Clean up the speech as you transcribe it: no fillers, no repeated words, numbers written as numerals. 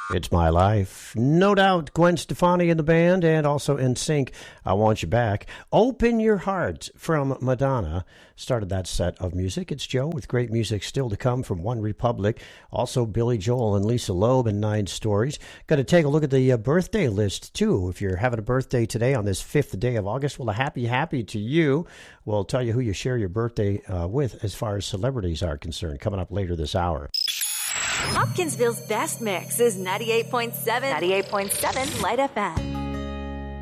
It's My Life. No doubt Gwen Stefani in the band and also NSYNC, I Want You Back. Open Your Heart from Madonna started that set of music. It's Joe with great music still to come from One Republic. Also Billy Joel and Lisa Loeb and 9 Stories. Got to take a look at the birthday list too. If you're having a birthday today on this 5th day of August, well, a happy to you. We'll tell you who you share your birthday with as far as celebrities are concerned coming up later this hour. Hopkinsville's best mix is 98.7 Light FM.